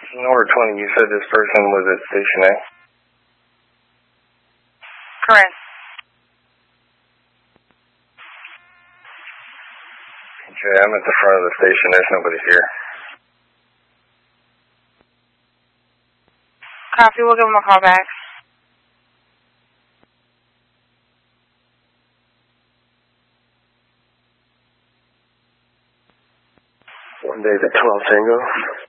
Number 20, you said this person was at Station A? Correct. Okay, I'm at the front of the station. There's nobody here. Copy, we'll give him a call back. One day at 12 Tango.